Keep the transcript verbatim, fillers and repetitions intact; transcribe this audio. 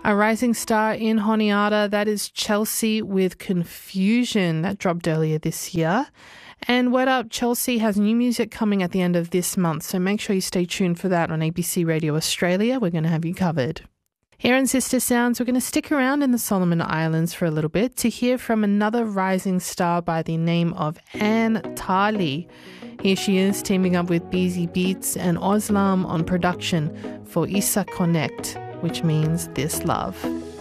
A rising star in Honiara, that is Chelsea with Confusion. That dropped earlier this year. And Word Up, Chelsea has new music coming at the end of this month, so make sure you stay tuned for that on A B C Radio Australia. We're going to have you covered. Here in Sister Sounds, we're going to stick around in the Solomon Islands for a little bit to hear from another rising star by the name of Anne Tarley. Here she is teaming up with Beezy Beats and Oslam on production for Isa Connect, which means This Love.